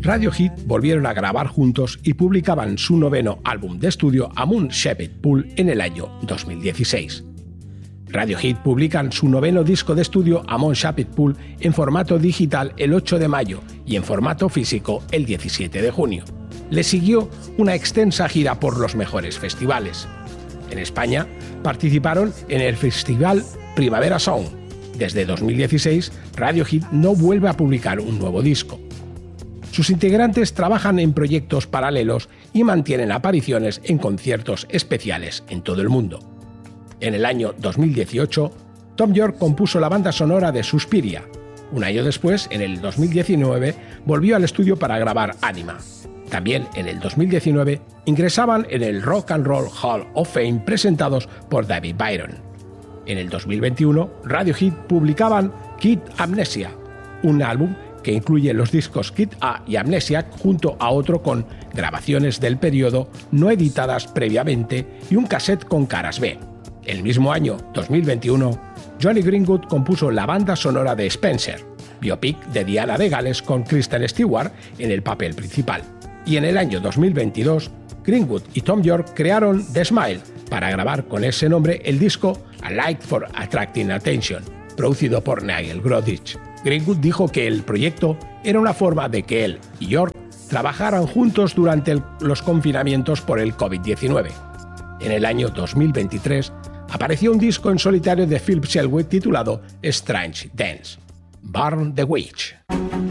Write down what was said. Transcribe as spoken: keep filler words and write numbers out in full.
Radiohead volvieron a grabar juntos y publicaban su noveno álbum de estudio A Moon Shaped Pool en el año dos mil dieciséis. Radiohead publican su noveno disco de estudio A Moon Shaped Pool en formato digital el ocho de mayo y en formato físico el diecisiete de junio. Le siguió una extensa gira por los mejores festivales. En España participaron en el festival Primavera Sound. Desde dos mil dieciséis, Radiohead no vuelve a publicar un nuevo disco. Sus integrantes trabajan en proyectos paralelos y mantienen apariciones en conciertos especiales en todo el mundo. En el año dos mil dieciocho, Thom Yorke compuso la banda sonora de Suspiria. Un año después, en el dos mil diecinueve, volvió al estudio para grabar Anima. También en el dos mil diecinueve ingresaban en el Rock and Roll Hall of Fame presentados por David Byron. En el dos mil veintiuno, Radiohead publicaban Kid Amnesia, un álbum que incluye los discos Kid A y Amnesia junto a otro con grabaciones del periodo no editadas previamente y un cassette con caras B. El mismo año, dos mil veintiuno, Jonny Greenwood compuso la banda sonora de Spencer, biopic de Diana de Gales con Kristen Stewart en el papel principal. Y en el año dos mil veintidós, Greenwood y Thom Yorke crearon The Smile para grabar con ese nombre el disco A Light for Attracting Attention, producido por Nigel Godrich. Greenwood dijo que el proyecto era una forma de que él y Yorke trabajaran juntos durante el, los confinamientos por el covid diecinueve. En el año dos mil veintitrés apareció un disco en solitario de Phil Selwood titulado Strange Dance, Burn the Witch.